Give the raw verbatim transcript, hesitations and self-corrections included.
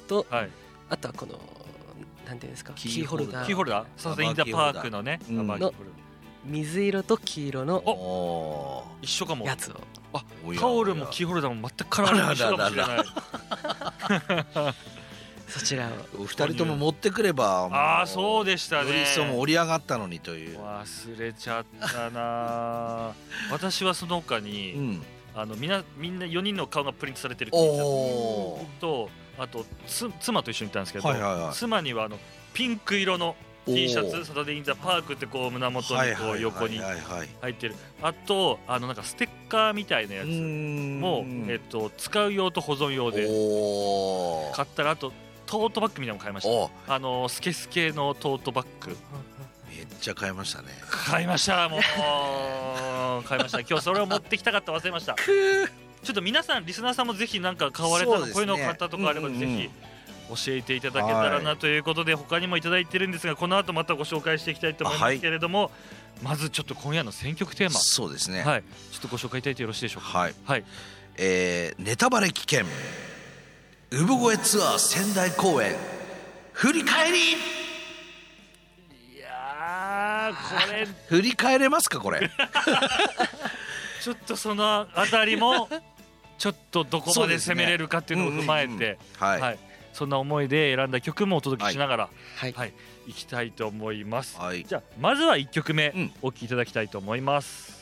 と、 はい、 あとはこのなんていうんですか、 キキーホルダーキーホルダーサタデーインザパークのね、 うんアバーキーホルダー水色と黄色のお一緒かも。 やつを。 あ、 おやタオルもキーホルダーも全くカラーが一緒かもしれない。 そちらをお二人とも持ってくればああそうでしたね。 より一層も盛り上がったのにという。 忘れちゃったな。私はその他に、 うん、 あのみんなみんなよにんの顔がプリントされてる T シャツおと、あとつ妻と一緒に行ったんですけど、 はいはいはい、 妻にはあのピンク色の T シャおーツ、サタデーインザパークってこう胸元にこう横にはいはいはいはい、 入ってる。あとあのなんかステッカーみたいなやつもえっと使う用と保存用でお買ったら、あとトートバッグみたいなのも買いました。 おあのスケスケのトートバッグめっちゃ買いましたね。 買いました。もう買いました。今日それを持ってきたかった忘れました。ちょっと皆さんリスナーさんもぜひなんか買われたの、 そうですね、 こういうのを買ったとかあればうんうんぜひ教えていただけたらなということで、他にもいただいてるんですが、この後またご紹介していきたいと思いますけれども、はい、まずちょっと今夜の選曲テーマ、 そうですね、 はい、ちょっとご紹介いただいてよろしいでしょうか。 はい、 はい、 えー、ネタバレ危険産声ツアー仙台公演振り返り。 いやーこれ振り返れますかこれちょっとそのあたりもちょっとどこまで攻めれるかっていうのを踏まえて、はい、そんな思いで選んだ曲もお届けしながら、はいはい、いきたいと思います。はい、じゃあまずはいっきょくめ、うん、お聴きいただきたいと思います。